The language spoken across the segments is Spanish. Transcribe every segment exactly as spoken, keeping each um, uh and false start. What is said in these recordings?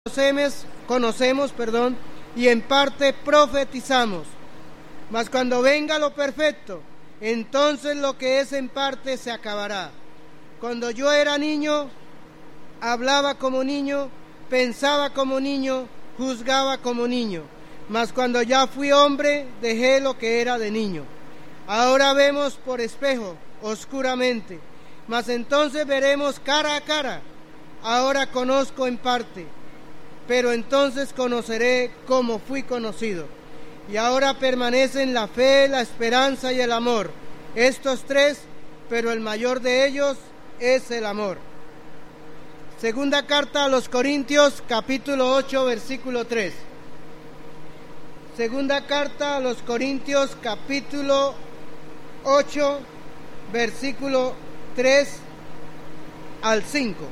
conocemos, conocemos, perdón, y en parte profetizamos. Mas cuando venga lo perfecto, entonces lo que es en parte se acabará. Cuando yo era niño, hablaba como niño, pensaba como niño, juzgaba como niño. Mas cuando ya fui hombre, dejé lo que era de niño. Ahora vemos por espejo, oscuramente, mas entonces veremos cara a cara. Ahora conozco en parte, pero entonces conoceré como fui conocido. Y ahora permanecen la fe, la esperanza y el amor. Estos tres, pero el mayor de ellos es el amor. Segunda carta a los Corintios, capítulo ocho, versículo tres. Segunda carta a los Corintios, capítulo ocho, versículo tres al cinco.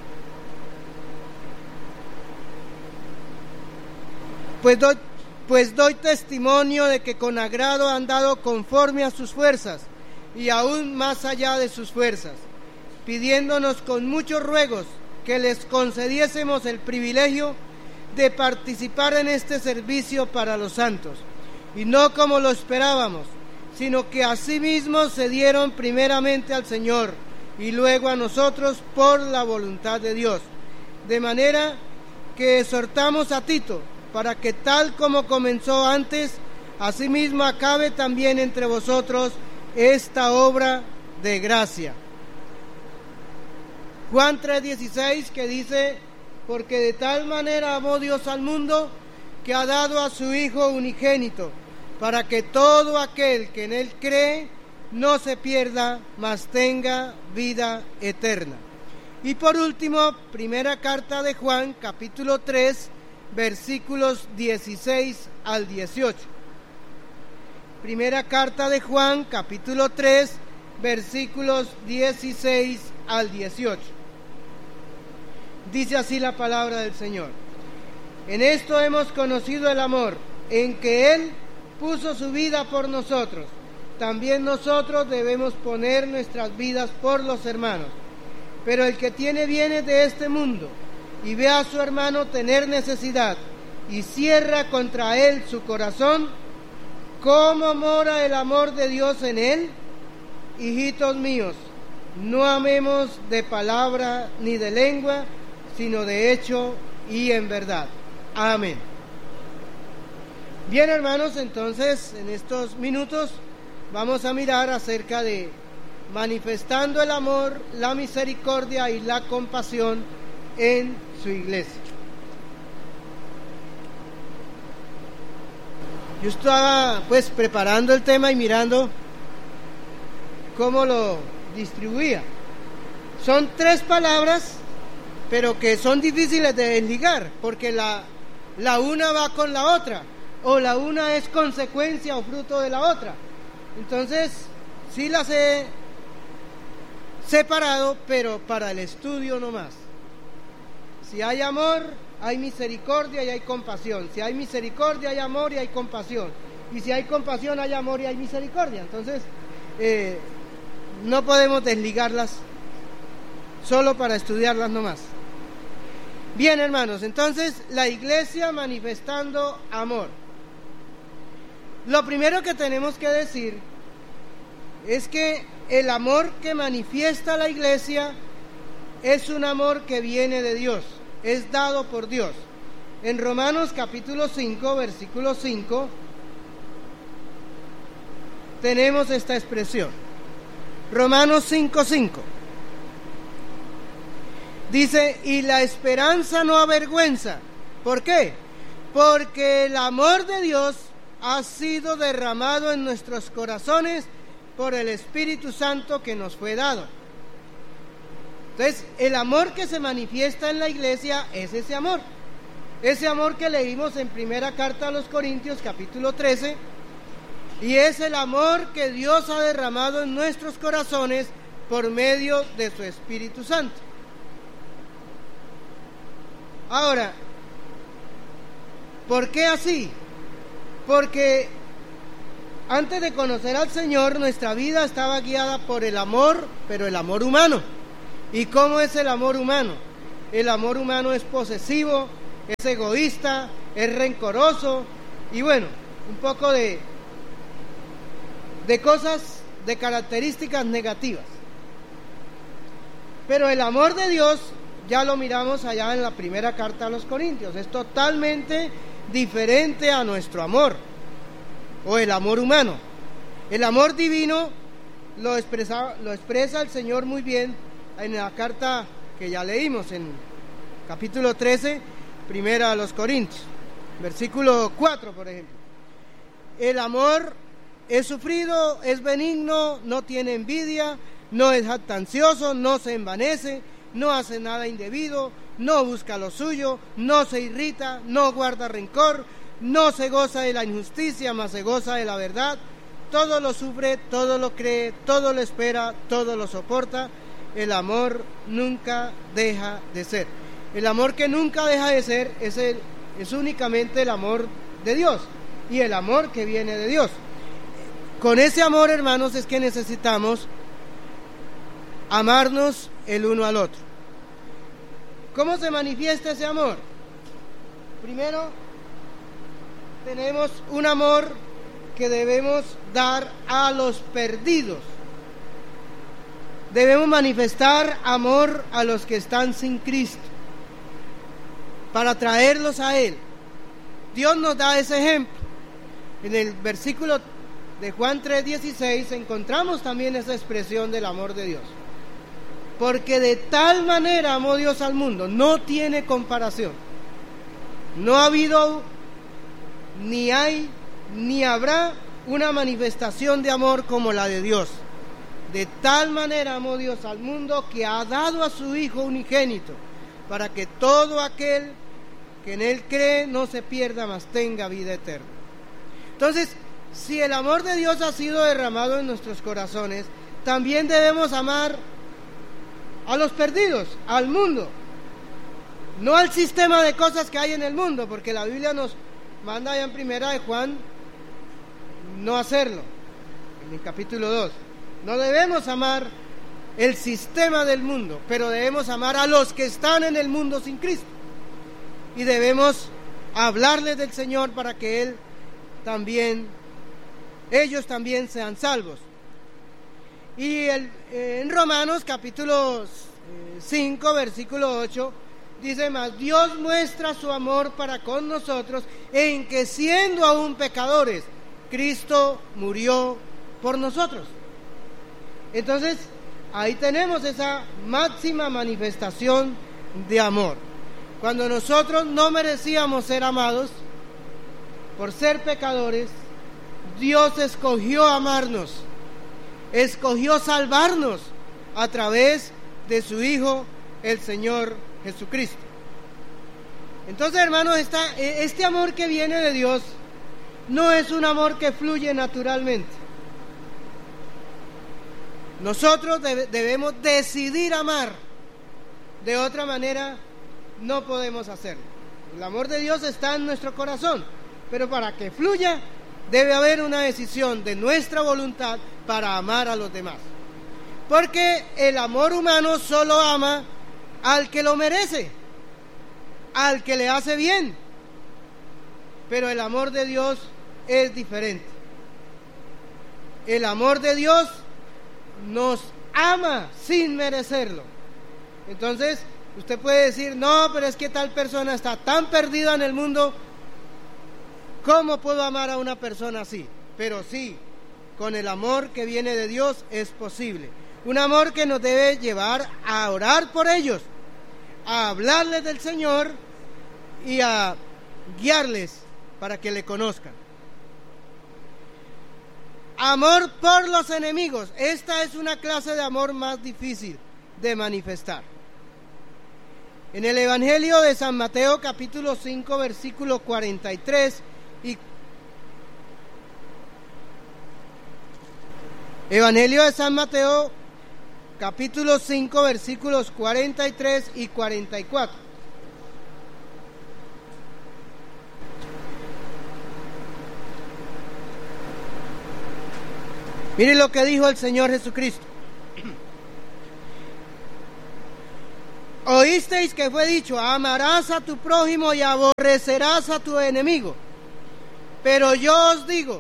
Pues doy, pues doy testimonio de que con agrado han dado conforme a sus fuerzas y aún más allá de sus fuerzas, pidiéndonos con muchos ruegos que les concediésemos el privilegio de participar en este servicio para los santos, y no como lo esperábamos, sino que asimismo se dieron primeramente al Señor y luego a nosotros por la voluntad de Dios, de manera que exhortamos a Tito para que tal como comenzó antes, asimismo acabe también entre vosotros esta obra de gracia. Juan tres dieciséis, que dice: porque de tal manera amó Dios al mundo, que ha dado a su Hijo unigénito, para que todo aquel que en Él cree no se pierda, mas tenga vida eterna. Y por último, primera carta de Juan, capítulo tres, versículos dieciséis al dieciocho. Primera carta de Juan, capítulo tres, versículos dieciséis al dieciocho. Dice así la palabra del Señor: en esto hemos conocido el amor, en que Él puso su vida por nosotros. También nosotros debemos poner nuestras vidas por los hermanos. Pero el que tiene bienes de este mundo y ve a su hermano tener necesidad y cierra contra él su corazón, ¿cómo mora el amor de Dios en él? Hijitos míos, no amemos de palabra ni de lengua, sino de hecho y en verdad. Amén. Bien, hermanos, entonces en estos minutos vamos a mirar acerca de manifestando el amor, la misericordia y la compasión en su iglesia. Yo estaba pues preparando el tema y mirando cómo lo distribuía. Son tres palabras, pero que son difíciles de desligar, porque la, la una va con la otra, o la una es consecuencia o fruto de la otra. Entonces, sí las he separado, pero para el estudio no más. Si hay amor, hay misericordia y hay compasión. Si hay misericordia, hay amor y hay compasión. Y si hay compasión, hay amor y hay misericordia. Entonces, eh, no podemos desligarlas solo para estudiarlas nomás. Bien, hermanos, entonces la iglesia manifestando amor. Lo primero que tenemos que decir es que el amor que manifiesta la iglesia es un amor que viene de Dios, es dado por Dios. En Romanos capítulo cinco, versículo cinco, tenemos esta expresión. Romanos cinco, cinco. Dice: y la esperanza no avergüenza. ¿Por qué? Porque el amor de Dios ha sido derramado en nuestros corazones por el Espíritu Santo que nos fue dado. Entonces, el amor que se manifiesta en la iglesia es ese amor. Ese amor que leímos en primera carta a los Corintios, capítulo trece, y es el amor que Dios ha derramado en nuestros corazones por medio de su Espíritu Santo. Ahora, ¿por qué así? Porque antes de conocer al Señor, nuestra vida estaba guiada por el amor, pero el amor humano. ¿Y cómo es el amor humano? El amor humano es posesivo, es egoísta, es rencoroso y bueno, un poco de, de cosas, de características negativas. Pero el amor de Dios, ya lo miramos allá en la primera carta a los Corintios, es totalmente diferente a nuestro amor, o el amor humano. El amor divino lo expresa, lo expresa el Señor muy bien en la carta que ya leímos, en capítulo trece, primera a los Corintios, versículo cuatro, por ejemplo. El amor es sufrido, es benigno, no tiene envidia, no es jactancioso, no se envanece, no hace nada indebido, no busca lo suyo, no se irrita, no guarda rencor, no se goza de la injusticia, mas se goza de la verdad. Todo lo sufre, todo lo cree, todo lo espera, todo lo soporta. El amor nunca deja de ser. El amor que nunca deja de ser es, el, es únicamente el amor de Dios y el amor que viene de Dios. Con ese amor, hermanos, es que necesitamos amarnos el uno al otro. ¿Cómo se manifiesta ese amor? Primero, tenemos un amor que debemos dar a los perdidos. Debemos manifestar amor a los que están sin Cristo, para traerlos a Él. Dios nos da ese ejemplo. En el versículo de Juan tres dieciséis encontramos también esa expresión del amor de Dios. Porque de tal manera amó Dios al mundo, no tiene comparación. No ha habido, ni hay, ni habrá una manifestación de amor como la de Dios. De tal manera amó Dios al mundo que ha dado a su Hijo unigénito, para que todo aquel que en Él cree no se pierda, mas tenga vida eterna. Entonces, si el amor de Dios ha sido derramado en nuestros corazones, también debemos amar a los perdidos, al mundo, no al sistema de cosas que hay en el mundo, porque la Biblia nos manda allá en primera de Juan no hacerlo, en el capítulo dos. No debemos amar el sistema del mundo, pero debemos amar a los que están en el mundo sin Cristo, y debemos hablarles del Señor para que Él también, ellos también sean salvos. Y el, eh, en Romanos capítulo cinco, versículo ocho, dice: mas Dios muestra su amor para con nosotros en que, siendo aún pecadores, Cristo murió por nosotros. Entonces, ahí tenemos esa máxima manifestación de amor. Cuando nosotros no merecíamos ser amados, por ser pecadores, Dios escogió amarnos, escogió salvarnos a través de su Hijo, el Señor Jesucristo. Entonces, hermanos, esta, este amor que viene de Dios no es un amor que fluye naturalmente. Nosotros debe, debemos decidir amar. De otra manera no podemos hacerlo. El amor de Dios está en nuestro corazón, pero para que fluya debe haber una decisión de nuestra voluntad para amar a los demás. Porque el amor humano solo ama al que lo merece, al que le hace bien. Pero el amor de Dios es diferente. El amor de Dios nos ama sin merecerlo. Entonces, usted puede decir: no, pero es que tal persona está tan perdida en el mundo, ¿cómo puedo amar a una persona así? Pero sí, con el amor que viene de Dios es posible. Un amor que nos debe llevar a orar por ellos, a hablarles del Señor y a guiarles para que le conozcan. Amor por los enemigos. Esta es una clase de amor más difícil de manifestar. En el Evangelio de San Mateo, capítulo cinco, versículo cuarenta y tres y Evangelio de San Mateo, capítulo cinco, versículos cuarenta y tres y cuarenta y cuatro. Miren lo que dijo el Señor Jesucristo: oíd Oísteis que fue dicho, amarás a tu prójimo y aborrecerás a tu enemigo. Pero yo os digo,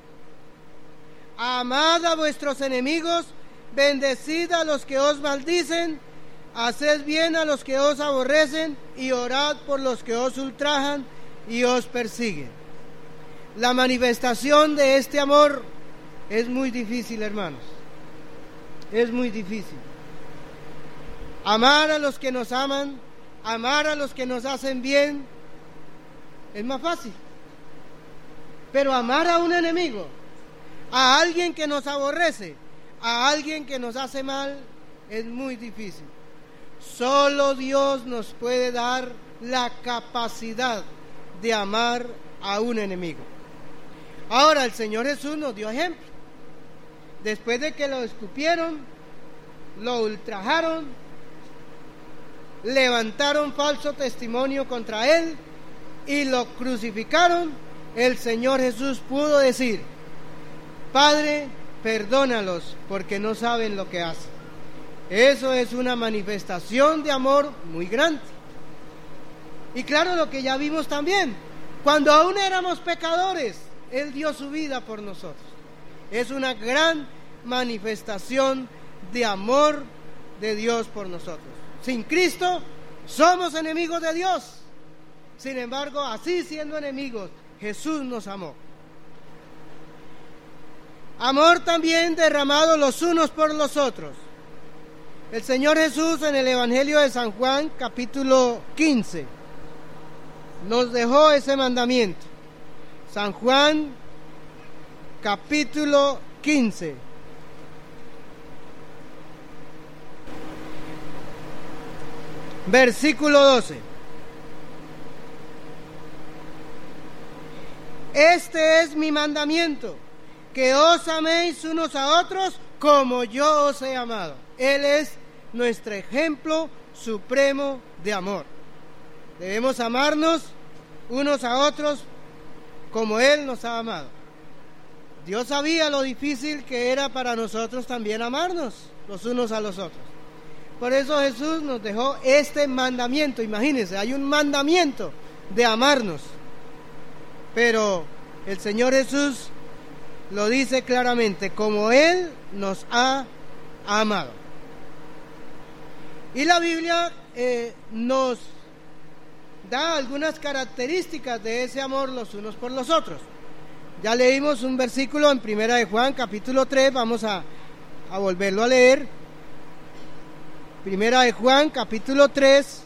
amad a vuestros enemigos, bendecid a los que os maldicen, haced bien a los que os aborrecen y orad por los que os ultrajan y os persiguen. La manifestación de este amor es muy difícil, hermanos. Es muy difícil. Amar a los que nos aman, amar a los que nos hacen bien, es más fácil. Pero amar a un enemigo, a alguien que nos aborrece, a alguien que nos hace mal, es muy difícil. Solo Dios nos puede dar la capacidad de amar a un enemigo. Ahora el Señor Jesús nos dio ejemplo. Después de que lo escupieron, lo ultrajaron, levantaron falso testimonio contra él y lo crucificaron, el Señor Jesús pudo decir, Padre, perdónalos porque no saben lo que hacen. Eso es una manifestación de amor muy grande. Y claro, lo que ya vimos también, cuando aún éramos pecadores, Él dio su vida por nosotros. Es una gran manifestación de amor de Dios por nosotros. Sin Cristo somos enemigos de Dios. Sin embargo, así siendo enemigos, Jesús nos amó. Amor también derramado los unos por los otros. El Señor Jesús en el Evangelio de San Juan, capítulo quince, nos dejó ese mandamiento. San Juan, capítulo quince. Versículo doce. Este es mi mandamiento, que os améis unos a otros como yo os he amado. Él es nuestro ejemplo supremo de amor. Debemos amarnos unos a otros como Él nos ha amado. Dios sabía lo difícil que era para nosotros también amarnos los unos a los otros. Por eso Jesús nos dejó este mandamiento. Imagínense, hay un mandamiento de amarnos. Pero el Señor Jesús lo dice claramente, como Él nos ha amado. Y la Biblia eh, nos da algunas características de ese amor los unos por los otros. Ya leímos un versículo en Primera de Juan, capítulo tres, vamos a, a volverlo a leer. Primera de Juan, capítulo tres,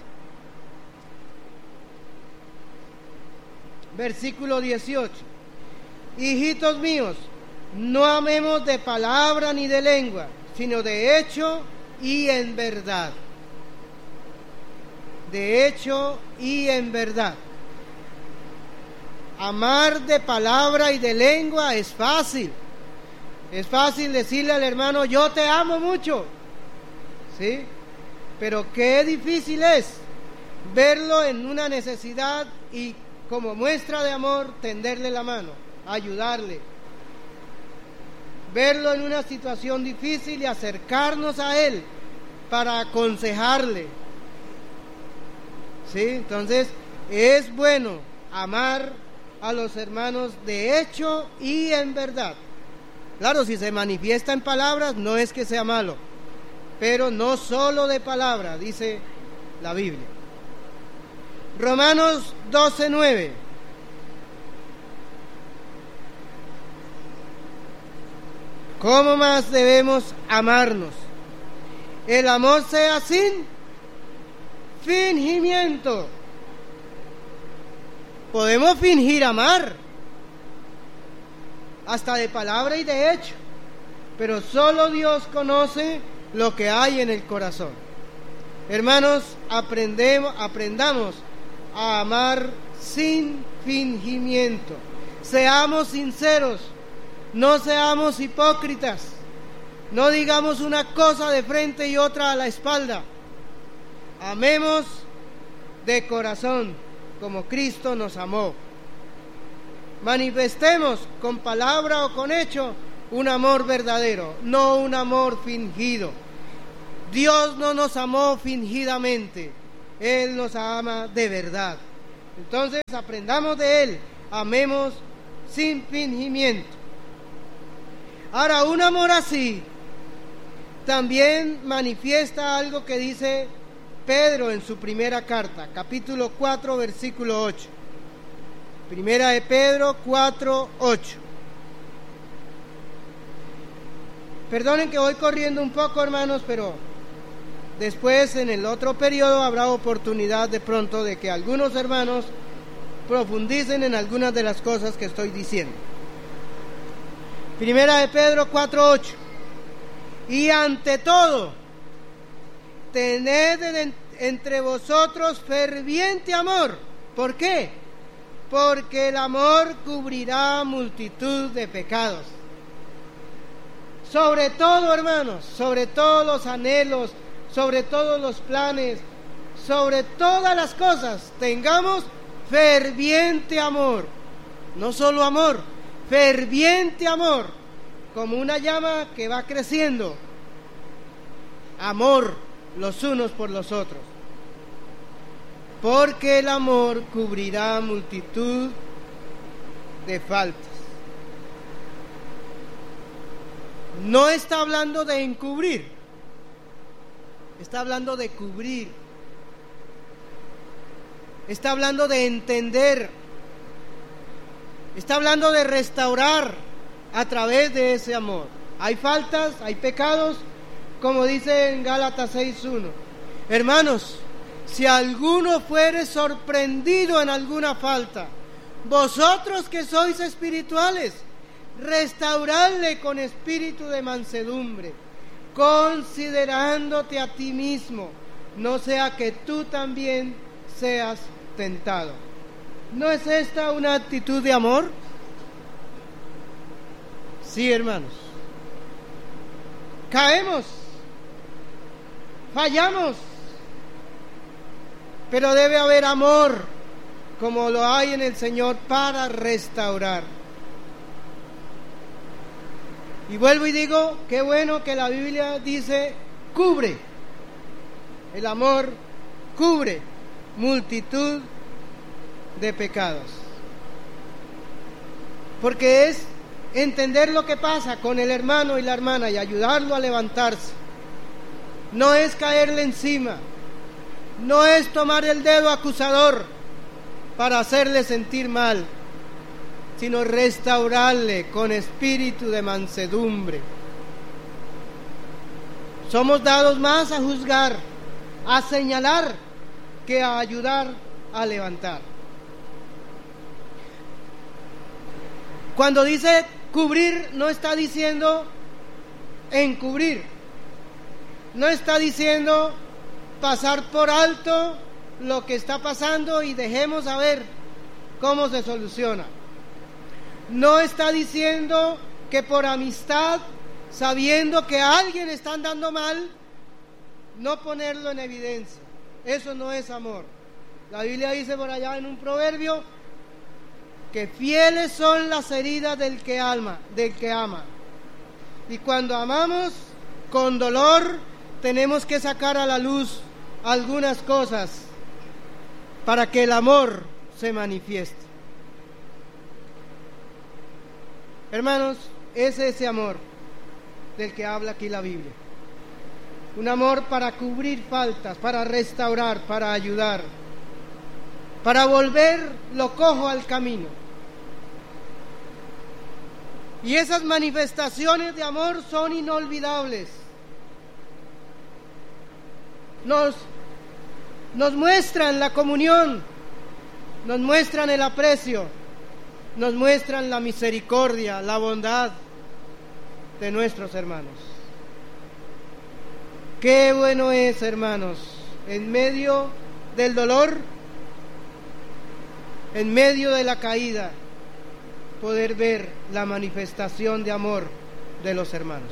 versículo dieciocho. Hijitos míos, no amemos de palabra ni de lengua, sino de hecho y en verdad. De hecho y en verdad. Amar de palabra y de lengua es fácil. Es fácil decirle al hermano, yo te amo mucho. ¿Sí? Pero qué difícil es verlo en una necesidad y como muestra de amor tenderle la mano, ayudarle. Verlo en una situación difícil y acercarnos a él para aconsejarle. ¿Sí? Entonces es bueno amar a los hermanos de hecho y en verdad. Claro, si se manifiesta en palabras no es que sea malo, pero no solo de palabra, dice la Biblia. Romanos doce nueve. ¿Cómo más debemos amarnos? El amor sea sin fingimiento. Podemos fingir amar, hasta de palabra y de hecho, pero solo Dios conoce lo que hay en el corazón. Hermanos, aprendemos, aprendamos a amar sin fingimiento. Seamos sinceros, no seamos hipócritas, no digamos una cosa de frente y otra a la espalda. Amemos de corazón como Cristo nos amó. Manifestemos con palabra o con hecho un amor verdadero, no un amor fingido. Dios no nos amó fingidamente, Él nos ama de verdad. Entonces aprendamos de Él, amemos sin fingimiento. Ahora, un amor así también manifiesta algo que dice Pedro en su primera carta, capítulo cuatro, versículo ocho. Primera de Pedro cuatro, ocho. Perdonen que voy corriendo un poco, hermanos, pero después en el otro periodo habrá oportunidad de pronto de que algunos hermanos profundicen en algunas de las cosas que estoy diciendo. Primera de Pedro cuatro, ocho. Y ante todo, tened entre vosotros ferviente amor. ¿Por qué? Porque el amor cubrirá multitud de pecados. Sobre todo, hermanos, sobre todos los anhelos, sobre todos los planes, sobre todas las cosas, tengamos ferviente amor. No solo amor, ferviente amor, como una llama que va creciendo. Amor los unos por los otros. Porque el amor cubrirá multitud de faltas. No está hablando de encubrir, está hablando de cubrir. Está hablando de entender. Está hablando de restaurar a través de ese amor. Hay faltas, hay pecados, como dice en Gálatas seis uno. Hermanos, si alguno fuere sorprendido en alguna falta, vosotros que sois espirituales, restauradle con espíritu de mansedumbre, considerándote a ti mismo, no sea que tú también seas tentado. ¿No es esta una actitud de amor? Sí, hermanos. Caemos, fallamos, pero debe haber amor, como lo hay en el Señor, para restaurar. Y vuelvo y digo, qué bueno que la Biblia dice, cubre. El amor cubre multitud de pecados. Porque es entender lo que pasa con el hermano y la hermana y ayudarlo a levantarse. No es caerle encima, no es tomar el dedo acusador para hacerle sentir mal, sino restaurarle con espíritu de mansedumbre. Somos dados más a juzgar, a señalar, que a ayudar a levantar. Cuando dice cubrir, no está diciendo encubrir, no está diciendo pasar por alto lo que está pasando y dejemos a ver cómo se soluciona. No está diciendo que por amistad, sabiendo que a alguien está andando mal, no ponerlo en evidencia. Eso no es amor. La Biblia dice por allá en un proverbio que fieles son las heridas del que ama, del que ama. Y cuando amamos con dolor, tenemos que sacar a la luz algunas cosas para que el amor se manifieste. Hermanos, es ese amor del que habla aquí la Biblia. Un amor para cubrir faltas, para restaurar, para ayudar, para volver lo cojo al camino. Y esas manifestaciones de amor son inolvidables. Nos, nos muestran la comunión, nos muestran el aprecio, nos muestran la misericordia, la bondad de nuestros hermanos. Qué bueno es, hermanos, en medio del dolor, en medio de la caída, poder ver la manifestación de amor de los hermanos.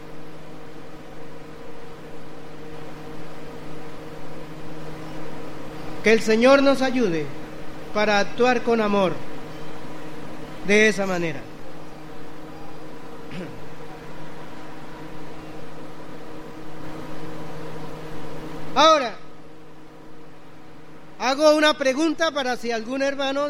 Que el Señor nos ayude para actuar con amor de esa manera. Ahora, Hago una pregunta para si algún hermano